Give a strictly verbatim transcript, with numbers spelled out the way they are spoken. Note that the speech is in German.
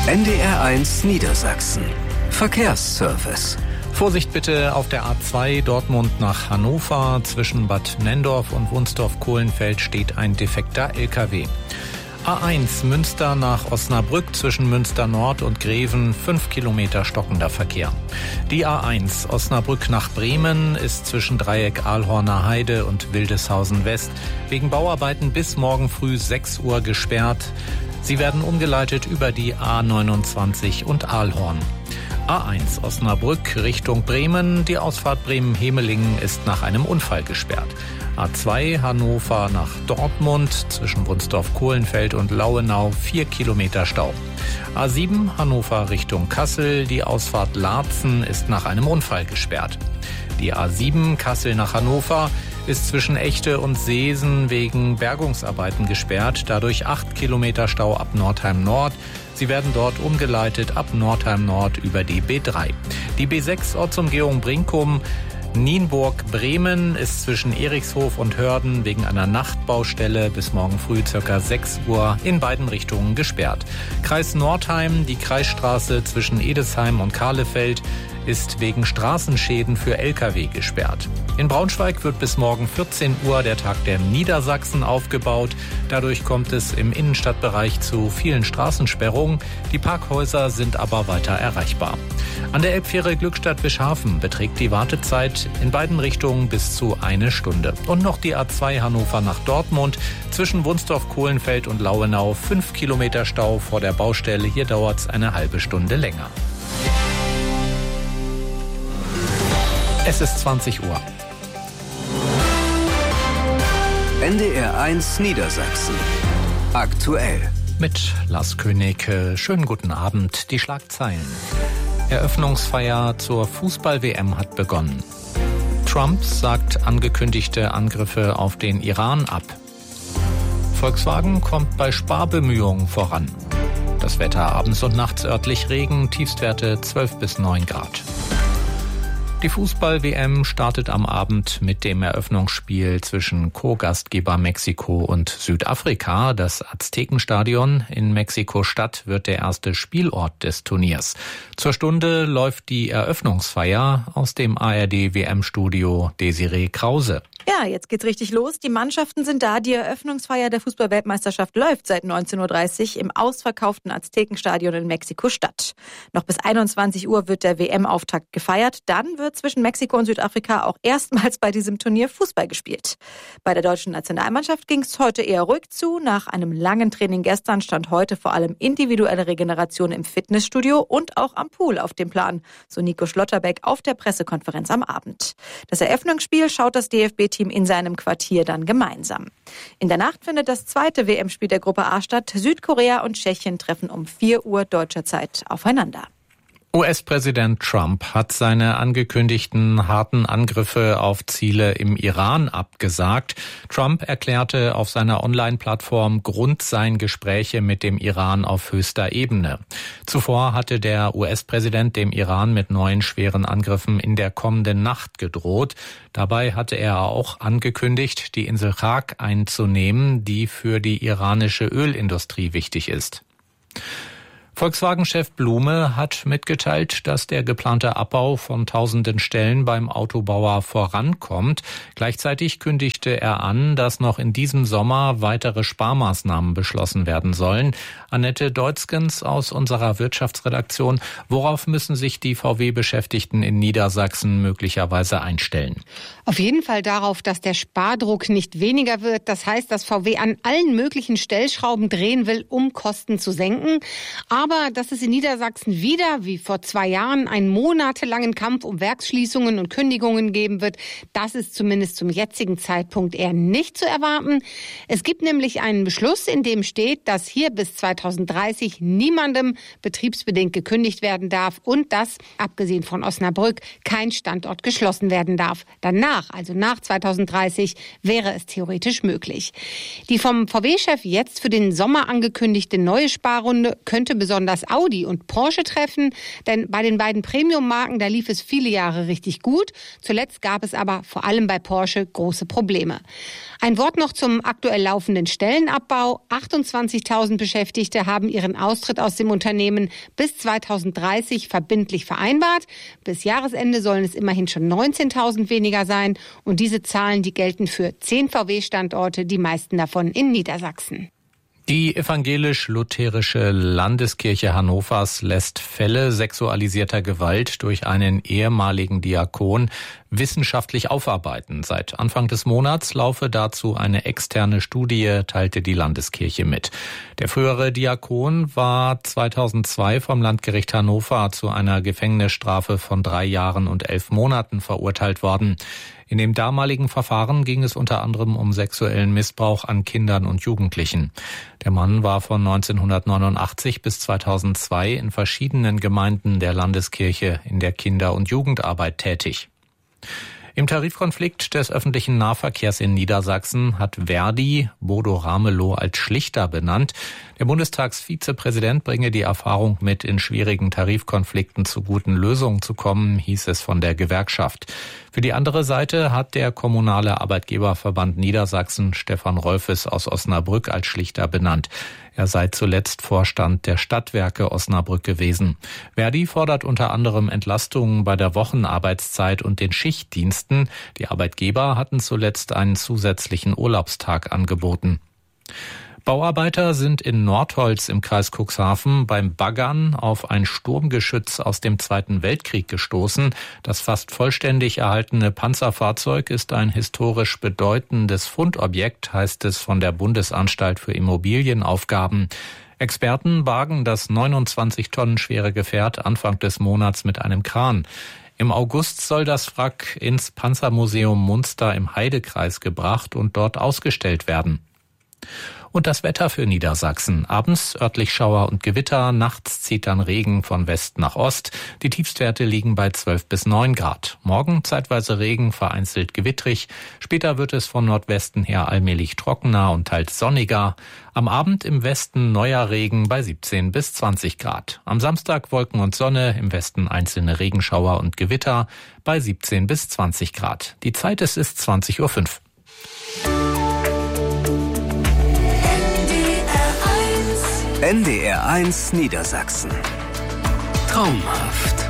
N D R eins Niedersachsen. Verkehrsservice. Vorsicht bitte auf der A zwei Dortmund nach Hannover. Zwischen Bad Nenndorf und Wunsdorf-Kohlenfeld steht ein defekter L K W. A eins Münster nach Osnabrück zwischen Münster Nord und Greven, fünf Kilometer stockender Verkehr. Die A eins Osnabrück nach Bremen ist zwischen Dreieck Ahlhorner Heide und Wildeshausen West wegen Bauarbeiten bis morgen früh sechs Uhr gesperrt. Sie werden umgeleitet über die A neunundzwanzig und Ahlhorn. A eins Osnabrück Richtung Bremen. Die Ausfahrt Bremen-Hemelingen ist nach einem Unfall gesperrt. A zwei Hannover nach Dortmund zwischen Wunsdorf-Kohlenfeld und Lauenau vier Kilometer Stau. A sieben Hannover Richtung Kassel. Die Ausfahrt Laatzen ist nach einem Unfall gesperrt. Die A sieben Kassel nach Hannover ist zwischen Echte und Seesen wegen Bergungsarbeiten gesperrt. Dadurch acht Kilometer Stau ab Nordheim Nord. Sie werden dort umgeleitet ab Nordheim Nord über die B drei. Die B sechs Ortsumgehung Brinkum Nienburg-Bremen ist zwischen Erichshof und Hörden wegen einer Nachtbaustelle bis morgen früh ca. sechs Uhr in beiden Richtungen gesperrt. Kreis Nordheim, die Kreisstraße zwischen Edesheim und Kahlefeld ist wegen Straßenschäden für L K W gesperrt. In Braunschweig wird bis morgen vierzehn Uhr der Tag der Niedersachsen aufgebaut. Dadurch kommt es im Innenstadtbereich zu vielen Straßensperrungen. Die Parkhäuser sind aber weiter erreichbar. An der Elbfähre Glückstadt-Bischhafen beträgt die Wartezeit in beiden Richtungen bis zu eine Stunde. Und noch die A zwei Hannover nach Dortmund zwischen Wunsdorf-Kohlenfeld und Lauenau fünf Kilometer Stau vor der Baustelle. Hier dauert es eine halbe Stunde länger. Es ist zwanzig Uhr. N D R eins Niedersachsen. Aktuell. Mit Lars König. Schönen guten Abend. Die Schlagzeilen. Eröffnungsfeier zur Fußball-W M hat begonnen. Trump sagt angekündigte Angriffe auf den Iran ab. Volkswagen kommt bei Sparbemühungen voran. Das Wetter abends und nachts örtlich Regen, Tiefstwerte zwölf bis neun Grad. Die Fußball-W M startet am Abend mit dem Eröffnungsspiel zwischen Co-Gastgeber Mexiko und Südafrika. Das Aztekenstadion in Mexiko-Stadt wird der erste Spielort des Turniers. Zur Stunde läuft die Eröffnungsfeier aus dem A R D-W M-Studio Desiree Krause. Ja, jetzt geht's richtig los. Die Mannschaften sind da. Die Eröffnungsfeier der Fußball-Weltmeisterschaft läuft seit neunzehn Uhr dreißig im ausverkauften Aztekenstadion in Mexiko-Stadt. Noch bis einundzwanzig Uhr wird der W M-Auftakt gefeiert. Dann wird zwischen Mexiko und Südafrika auch erstmals bei diesem Turnier Fußball gespielt. Bei der deutschen Nationalmannschaft ging's heute eher ruhig zu. Nach einem langen Training gestern stand heute vor allem individuelle Regeneration im Fitnessstudio und auch am Pool auf dem Plan, so Nico Schlotterbeck auf der Pressekonferenz am Abend. Das Eröffnungsspiel schaut das D F B Team in seinem Quartier dann gemeinsam. In der Nacht findet das zweite W M-Spiel der Gruppe A statt. Südkorea und Tschechien treffen um vier Uhr deutscher Zeit aufeinander. U S-Präsident Trump hat seine angekündigten harten Angriffe auf Ziele im Iran abgesagt. Trump erklärte auf seiner Online-Plattform, Grund seien Gespräche mit dem Iran auf höchster Ebene. Zuvor hatte der U S-Präsident dem Iran mit neuen schweren Angriffen in der kommenden Nacht gedroht. Dabei hatte er auch angekündigt, die Insel Chak einzunehmen, die für die iranische Ölindustrie wichtig ist. Volkswagen-Chef Blume hat mitgeteilt, dass der geplante Abbau von tausenden Stellen beim Autobauer vorankommt. Gleichzeitig kündigte er an, dass noch in diesem Sommer weitere Sparmaßnahmen beschlossen werden sollen. Annette Deutzgens aus unserer Wirtschaftsredaktion. Worauf müssen sich die V W-Beschäftigten in Niedersachsen möglicherweise einstellen? Auf jeden Fall darauf, dass der Spardruck nicht weniger wird. Das heißt, dass V W an allen möglichen Stellschrauben drehen will, um Kosten zu senken. Aber dass es in Niedersachsen wieder, wie vor zwei Jahren, einen monatelangen Kampf um Werksschließungen und Kündigungen geben wird, das ist zumindest zum jetzigen Zeitpunkt eher nicht zu erwarten. Es gibt nämlich einen Beschluss, in dem steht, dass hier bis zweitausenddreißig niemandem betriebsbedingt gekündigt werden darf und dass, abgesehen von Osnabrück, kein Standort geschlossen werden darf. Danach, also nach zweitausenddreißig, wäre es theoretisch möglich. Die vom V W-Chef jetzt für den Sommer angekündigte neue Sparrunde könnte besonders besonders Audi und Porsche treffen, denn bei den beiden Premium-Marken, da lief es viele Jahre richtig gut. Zuletzt gab es aber vor allem bei Porsche große Probleme. Ein Wort noch zum aktuell laufenden Stellenabbau. achtundzwanzigtausend Beschäftigte haben ihren Austritt aus dem Unternehmen bis zweitausenddreißig verbindlich vereinbart. Bis Jahresende sollen es immerhin schon neunzehntausend weniger sein. Und diese Zahlen, die gelten für zehn V W-Standorte, die meisten davon in Niedersachsen. Die evangelisch-lutherische Landeskirche Hannovers lässt Fälle sexualisierter Gewalt durch einen ehemaligen Diakon wissenschaftlich aufarbeiten. Seit Anfang des Monats laufe dazu eine externe Studie, teilte die Landeskirche mit. Der frühere Diakon war zweitausendzwei vom Landgericht Hannover zu einer Gefängnisstrafe von drei Jahren und elf Monaten verurteilt worden. In dem damaligen Verfahren ging es unter anderem um sexuellen Missbrauch an Kindern und Jugendlichen. Der Mann war von neunzehnhundertneunundachtzig bis zweitausendzwei in verschiedenen Gemeinden der Landeskirche in der Kinder- und Jugendarbeit tätig. Im Tarifkonflikt des öffentlichen Nahverkehrs in Niedersachsen hat Verdi Bodo Ramelow als Schlichter benannt. Der Bundestagsvizepräsident bringe die Erfahrung mit, in schwierigen Tarifkonflikten zu guten Lösungen zu kommen, hieß es von der Gewerkschaft. Für die andere Seite hat der kommunale Arbeitgeberverband Niedersachsen Stefan Rolfes aus Osnabrück als Schlichter benannt. Er sei zuletzt Vorstand der Stadtwerke Osnabrück gewesen. Verdi fordert unter anderem Entlastungen bei der Wochenarbeitszeit und den Schichtdiensten. Die Arbeitgeber hatten zuletzt einen zusätzlichen Urlaubstag angeboten. Bauarbeiter sind in Nordholz im Kreis Cuxhaven beim Baggern auf ein Sturmgeschütz aus dem Zweiten Weltkrieg gestoßen. Das fast vollständig erhaltene Panzerfahrzeug ist ein historisch bedeutendes Fundobjekt, heißt es von der Bundesanstalt für Immobilienaufgaben. Experten bargen das neunundzwanzig Tonnen schwere Gefährt Anfang des Monats mit einem Kran. Im August soll das Wrack ins Panzermuseum Munster im Heidekreis gebracht und dort ausgestellt werden. Und das Wetter für Niedersachsen. Abends örtlich Schauer und Gewitter, nachts zieht dann Regen von West nach Ost. Die Tiefstwerte liegen bei zwölf bis neun Grad. Morgen zeitweise Regen, vereinzelt gewittrig. Später wird es von Nordwesten her allmählich trockener und teils sonniger. Am Abend im Westen neuer Regen bei siebzehn bis zwanzig Grad. Am Samstag Wolken und Sonne, im Westen einzelne Regenschauer und Gewitter bei siebzehn bis zwanzig Grad. Die Zeit ist, ist zwanzig Uhr fünf. N D R eins Niedersachsen. Traumhaft.